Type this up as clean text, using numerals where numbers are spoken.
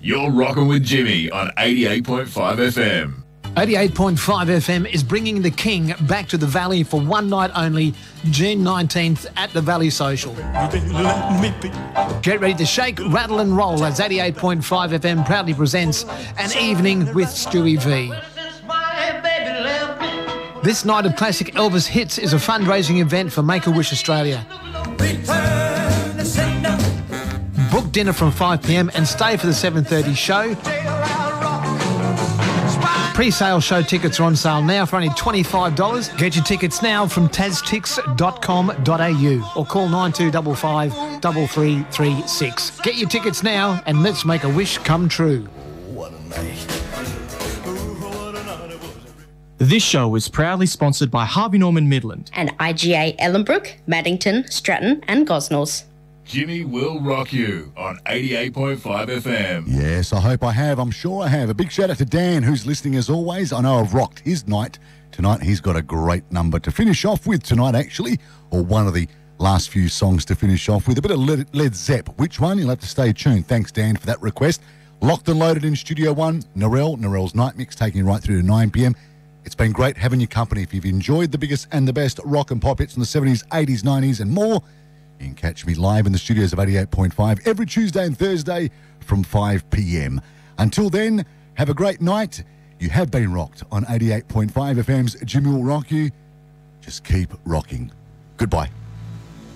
You're rocking with Jimmy on 88.5 FM. 88.5 FM is bringing the King back to the Valley for one night only, June 19th at the Valley Social. Get ready to shake, rattle and roll as 88.5 FM proudly presents An Evening with Stewie V. This night of classic Elvis hits is a fundraising event for Make-A-Wish Australia. Book dinner from 5 p.m. and stay for the 7:30 show. Pre-sale show tickets are on sale now for only $25. Get your tickets now from taztix.com.au or call 9255 3336. Get your tickets now and let's make a wish come true. This show is proudly sponsored by Harvey Norman Midland and IGA Ellenbrook, Maddington, Stratton and Gosnells. Jimmy will rock you on 88.5 FM. Yes, I hope I have. I'm sure I have. A big shout out to Dan, who's listening as always. I know I've rocked his night. Tonight he's got a great number to finish off with tonight, actually, or one of the last few songs to finish off with. A bit of Led Zepp. Which one? You'll have to stay tuned. Thanks, Dan, for that request. Locked and loaded in Studio 1. Narelle's Night Mix, taking you right through to 9 p.m. It's been great having your company. If you've enjoyed the biggest and the best rock and pop hits from the 70s, 80s, 90s and more, you can catch me live in the studios of 88.5 every Tuesday and Thursday from 5 p.m. Until then, have a great night. You have been rocked on 88.5 FM's Jimmy Will Rock You. Just keep rocking. Goodbye.